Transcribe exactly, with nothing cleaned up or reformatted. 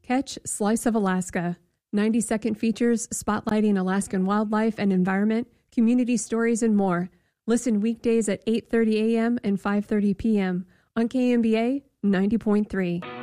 Catch Slice of Alaska, ninety-second features spotlighting Alaskan wildlife and environment, community stories, and more. Listen weekdays at eight thirty a.m. and five thirty p.m. on K M B A ninety point three.